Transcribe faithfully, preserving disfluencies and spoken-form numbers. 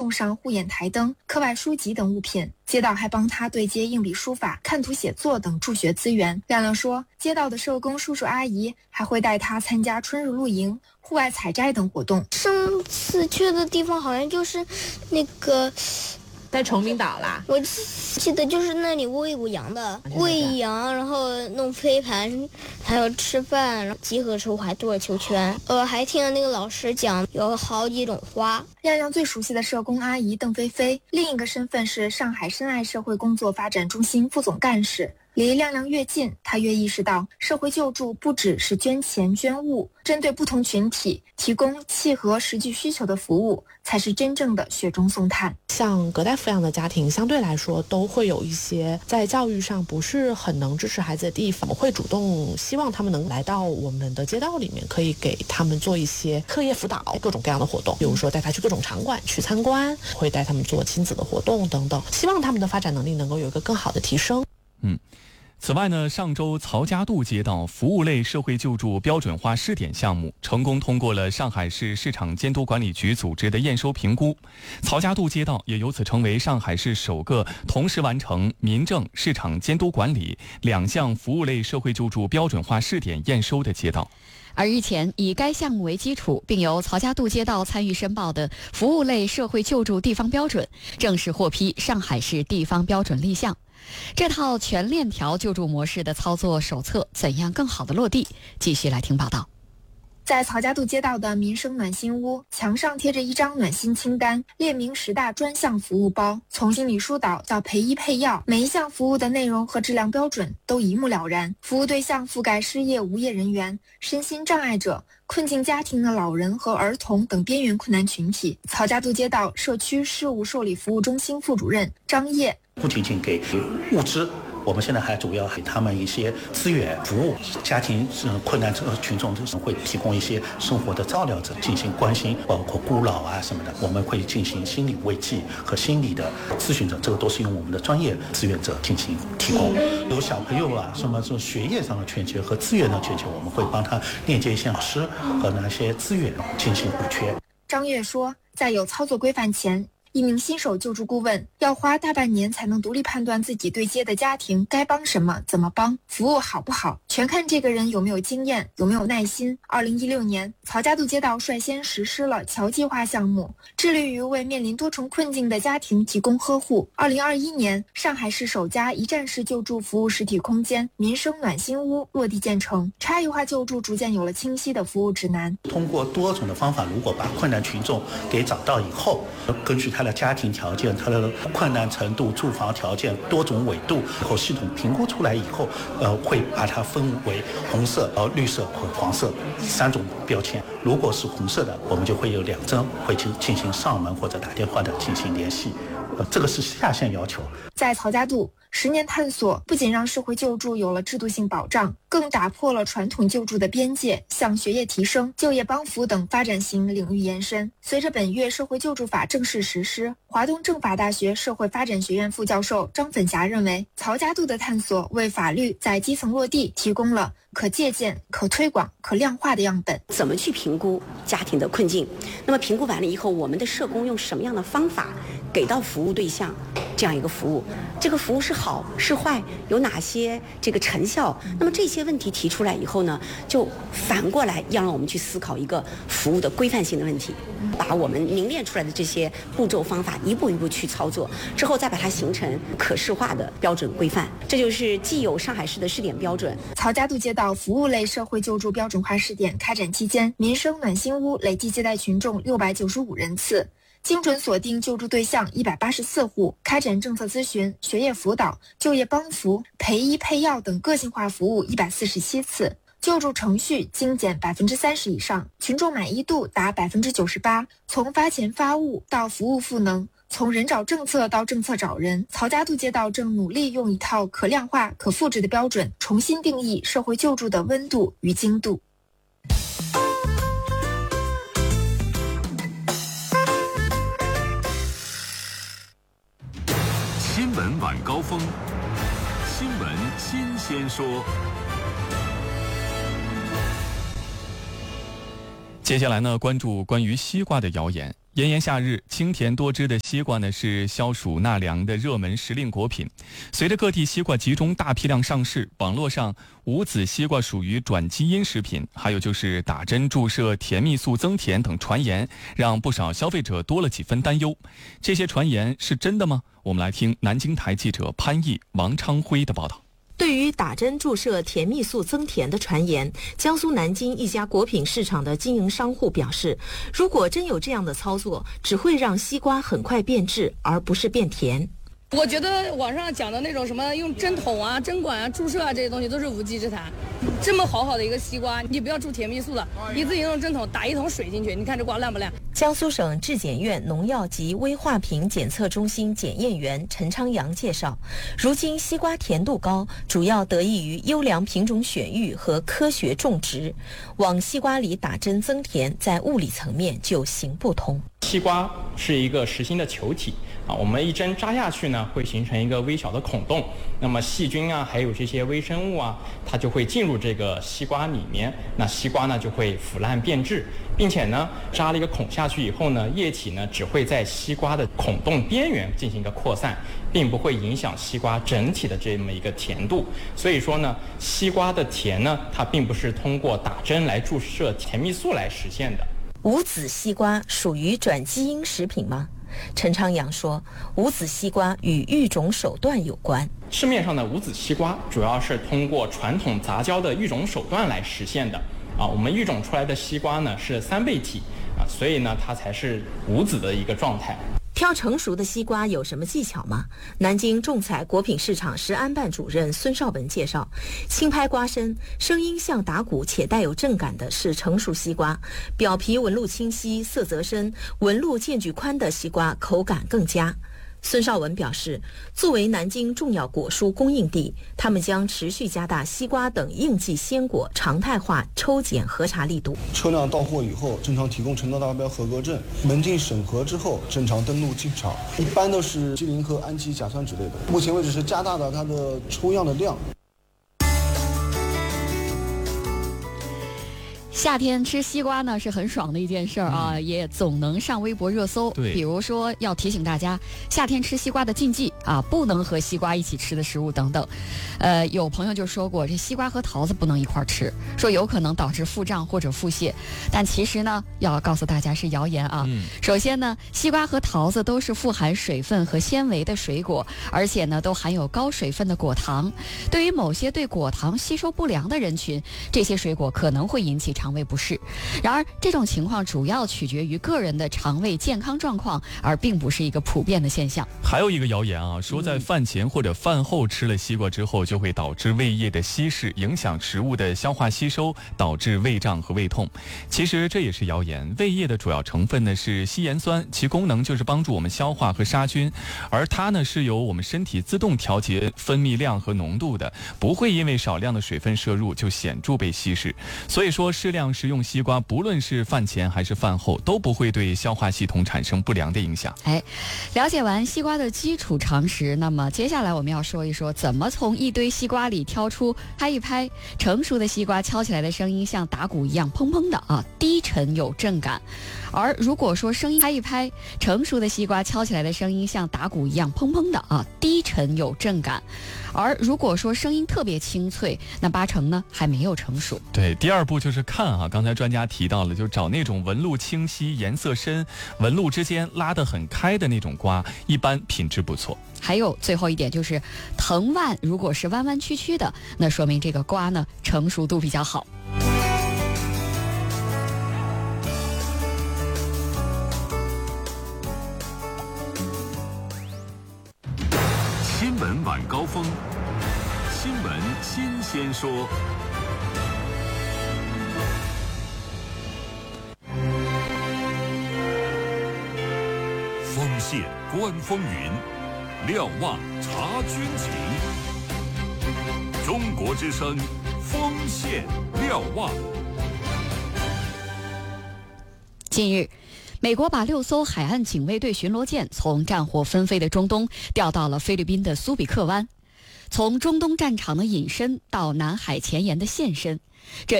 送上护眼台灯、课外书籍等物品。街道还帮他对接硬笔书法、看图写作等助学资源。亮亮说，街道的社工叔叔阿姨还会带他参加春日露营、户外采摘等活动。 上次去的地方好像就是那个在崇明岛啦， 我记得就是那里喂过羊的，喂羊，然后弄飞盘，还有吃饭，然后集合时候还做了球圈。呃，还听了那个老师讲有好几种花。 亮亮最熟悉的社工阿姨邓菲菲，另一个身份是上海深爱社会工作发展中心副总干事。离亮亮越近，他越意识到社会救助不只是捐钱捐物，针对不同群体提供契合实际需求的服务，才是真正的雪中送炭。 像隔代抚养的家庭相对来说都会有一些在教育上不是很能支持孩子的地方，我们会主动希望他们能来到我们的街道里面，可以给他们做一些课业辅导，各种各样的活动，比如说带他去各种场馆去参观，会带他们做亲子的活动等等，希望他们的发展能力能够有一个更好的提升。 嗯。此外呢，上周曹家渡街道服务类社会救助标准化试点项目成功通过了上海市市场监督管理局组织的验收评估，曹家渡街道也由此成为上海市首个同时完成民政、市场监督管理两项服务类社会救助标准化试点验收的街道。 而日前以该项目为基础，并由曹家渡街道参与申报的服务类社会救助地方标准，正式获批上海市地方标准立项。这套全链条救助模式的操作手册怎样更好的落地？继续来听报道。 在曹家渡街道的民生暖心屋，墙上贴着一张暖心清单，列明十大专项服务包，从心理疏导到陪医配药，每一项服务的内容和质量标准都一目了然。服务对象覆盖失业无业人员、身心障碍者、困境家庭的老人和儿童等边缘困难群体。曹家渡街道社区事务受理服务中心副主任张烨， 不仅仅给物资，我们现在还主要给他们一些资源服务，家庭困难群众会提供一些生活的照料者进行关心，包括孤老啊什么的，我们会进行心理慰藉和心理的咨询者，这个都是用我们的专业志愿者进行提供。有小朋友啊，什么这学业上的欠缺和资源的欠缺，我们会帮他链接一些老师和那些资源进行补缺。 张烨说，在有操作规范前，一名新手救助顾问要花大半年才能独立判断自己对接的家庭该帮什么、怎么帮，服务好不好，全看这个人有没有经验、有没有耐心。二零一六年，曹家渡街道率先实施了侨计划项目，致力于为面临多重困境的家庭提供呵护。二零二一年，上海市首家一站式救助服务实体空间民生暖心屋落地建成，差异化救助逐渐有了清晰的服务指南。 通过多种的方法，如果把困难群众给找到以后，根据他的家庭条件、他的困难程度、住房条件多种纬度后，系统评估出来以后，呃，会把它分为红色、呃绿色和黄色三种标签。如果是红色的，我们就会有两针会去进行上门或者打电话的进行联系。呃，这个是下限要求。 在曹家渡，十年探索不仅让社会救助有了制度性保障，更打破了传统救助的边界，向学业提升、就业帮扶等发展型领域延伸。随着本月社会救助法正式实施，华东政法大学社会发展学院副教授张粉霞认为，曹家渡的探索为法律在基层落地提供了可借鉴、可推广、可量化的样本。 怎么去评估家庭的困境？那么评估完了以后，我们的社工用什么样的方法给到服务对象这样一个服务？这个服务是好是坏，有哪些这个成效？那么这些问题提出来以后呢，就反过来要让我们去思考一个服务的规范性的问题，把我们凝练出来的这些步骤方法一步一步去操作，之后再把它形成可视化的标准规范。这就是既有上海市的试点标准。 曹家渡街道服务类社会救助标准化试点开展期间，民生暖心屋累计接待群众六百九十五人次，精准锁定救助对象一百八十四户，开展政策咨询、学业辅导、就业帮扶、陪医配药等个性化服务一百四十七次，救助程序精简百分之三十以上，群众满意度达百分之九十八。从发钱发物到服务赋能，从人找政策到政策找人，曹家渡街道正努力用一套可量化、可复制的标准，重新定义社会救助的温度与精度。 新闻晚高峰，新闻新鲜说。 接下来呢，关注关于西瓜的谣言。 炎炎夏日，清甜多汁的西瓜呢是消暑纳凉的热门时令果品。随着各地西瓜集中大批量上市，网络上无籽西瓜属于转基因食品，还有就是打针注射甜蜜素增甜等传言，让不少消费者多了几分担忧。这些传言是真的吗？我们来听南京台记者潘毅、王昌辉的报道。 对于打针注射甜蜜素增甜的传言，江苏南京一家果品市场的经营商户表示，如果真有这样的操作，只会让西瓜很快变质，而不是变甜。 我觉得网上讲的那种什么用针筒啊、针管啊、注射啊这些东西都是无稽之谈。这么好好的一个西瓜，你不要注甜蜜素了，你自己用针筒打一桶水进去，你看这瓜烂不烂？ 江苏省质检院农药及危化品检测中心检验员陈昌阳介绍，如今西瓜甜度高，主要得益于优良品种选育和科学种植。往西瓜里打针增甜，在物理层面就行不通。 西瓜是一个实心的球体啊，我们一针扎下去呢，会形成一个微小的孔洞，那么细菌啊，还有这些微生物啊，它就会进入这个西瓜里面，那西瓜呢就会腐烂变质，并且呢扎了一个孔下去以后呢，液体呢只会在西瓜的孔洞边缘进行一个扩散，并不会影响西瓜整体的这么一个甜度。所以说呢，西瓜的甜呢，它并不是通过打针来注射甜蜜素来实现的。 无籽西瓜属于转基因食品吗？陈昌阳说，无籽西瓜与育种手段有关。 市面上的无籽西瓜主要是通过传统杂交的育种手段来实现的啊，我们育种出来的西瓜呢是三倍体啊，所以呢它才是无籽的一个状态。 挑成熟的西瓜有什么技巧吗？南京众彩果品市场食安办主任孙绍文介绍，轻拍瓜身，声音像打鼓且带有震感的是成熟西瓜，表皮纹路清晰，色泽深，纹路间距宽的西瓜口感更佳。孙绍文表示，作为南京重要果蔬供应地，他们将持续加大西瓜等应季鲜果常态化抽检核查力度。 车辆到货以后，正常提供城道达标合格证，门禁审核之后，正常登录进场，一般都是吉林和氨基甲酸酯类的。目前为止是加大了它的抽样的量。 夏天吃西瓜呢是很爽的一件事儿啊，嗯、也总能上微博热搜。 对， 比如说要提醒大家，夏天吃西瓜的禁忌啊，不能和西瓜一起吃的食物等等。呃，有朋友就说过，这西瓜和桃子不能一块儿吃，说有可能导致腹胀或者腹泻。但其实呢，要告诉大家是谣言啊。嗯、首先呢，西瓜和桃子都是富含水分和纤维的水果，而且呢都含有高水分的果糖。对于某些对果糖吸收不良的人群，这些水果可能会引起肠胃不适。然而，这种情况主要取决于个人的肠胃健康状况，而并不是一个普遍的现象。 还有一个谣言啊，说在饭前或者饭后吃了西瓜之后，就会导致胃液的稀释，影响食物的消化吸收，导致胃胀和胃痛。其实这也是谣言。胃液的主要成分呢是稀盐酸，其功能就是帮助我们消化和杀菌，而它呢是由我们身体自动调节分泌量和浓度的，不会因为少量的水分摄入就显著被稀释。所以说，适量食用西瓜，不论是饭前还是饭后，都不会对消化系统产生不良的影响。 哎，了解完西瓜的基础常识，那么接下来我们要说一说，怎么从一堆西瓜里挑出拍一拍成熟的西瓜，敲起来的声音像打鼓一样砰砰的啊，低沉有震感。而如果说声音拍一拍成熟的西瓜，敲起来的声音像打鼓一样砰砰的啊，低沉有震感。而如果说声音特别清脆，那八成呢还没有成熟。 对，第二步就是看啊，刚才专家提到了，就找那种纹路清晰、颜色深、纹路之间拉得很开的那种瓜，一般品质不错。 还有最后一点就是，藤蔓如果是弯弯曲曲的，那说明这个瓜呢成熟度比较好。 新闻晚高峰，新闻新鲜说。锋线观风云，瞭望察军情。中国之声，锋线瞭望。 近日，美国把六艘海岸警卫队巡逻舰从战火纷飞的中东调到了菲律宾的苏比克湾，从中东战场的隐身到南海前沿的现身，这